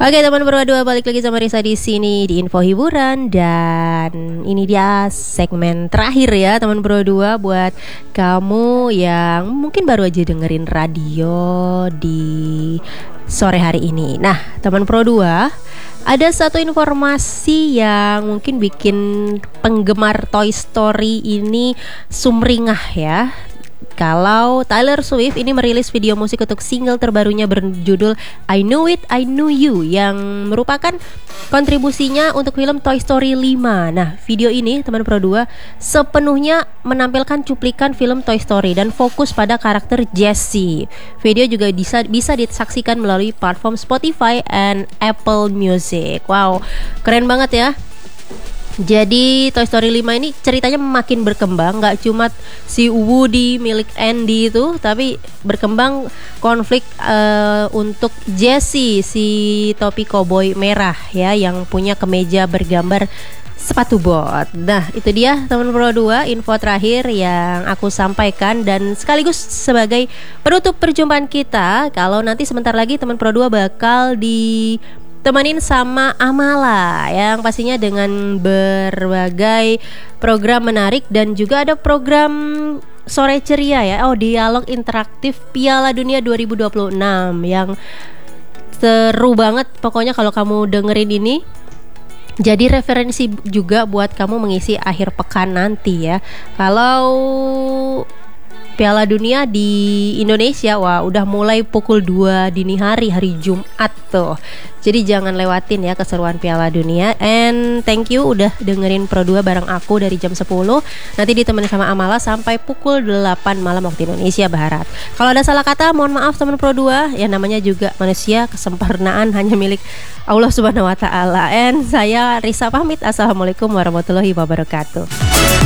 Oke teman berdua, balik lagi sama Risa di sini di Info Hiburan. Dan ini dia segmen terakhir ya teman berdua, buat kamu yang mungkin baru aja dengerin radio di sore hari ini. Nah teman berdua, ada satu informasi yang mungkin bikin penggemar Toy Story ini sumringah ya. Kalau Taylor Swift ini merilis video musik untuk single terbarunya berjudul I Knew It, I Knew You, yang merupakan kontribusinya untuk film Toy Story 5. Nah, video ini teman Pro 2 sepenuhnya menampilkan cuplikan film Toy Story dan fokus pada karakter Jessie. Video juga bisa disaksikan melalui platform Spotify and Apple Music. Wow, keren banget ya. Jadi Toy Story 5 ini ceritanya makin berkembang. Gak cuma si Woody milik Andy itu, tapi berkembang konflik untuk Jessie, si topi koboi merah ya, yang punya kemeja bergambar sepatu bot. Nah itu dia teman Pro 2, info terakhir yang aku sampaikan, dan sekaligus sebagai penutup perjumpaan kita. Kalau nanti sebentar lagi teman Pro 2 bakal temenin sama Amala, yang pastinya dengan berbagai program menarik, dan juga ada program sore ceria ya. Dialog interaktif Piala Dunia 2026 yang seru banget pokoknya kalau kamu dengerin ini. Jadi referensi juga buat kamu mengisi akhir pekan nanti ya. Kalau Piala Dunia di Indonesia, wah udah mulai pukul 2 dini hari Jumat tuh. Jadi jangan lewatin ya keseruan Piala Dunia. And thank you udah dengerin Pro 2 bareng aku dari jam 10. Nanti ditemenin sama Amala sampai pukul 8 malam waktu Indonesia Barat. Kalau ada salah kata mohon maaf teman Pro 2. Ya namanya juga manusia, kesempurnaan hanya milik Allah Subhanahu wa taala. And saya Risa pamit. Assalamualaikum warahmatullahi wabarakatuh.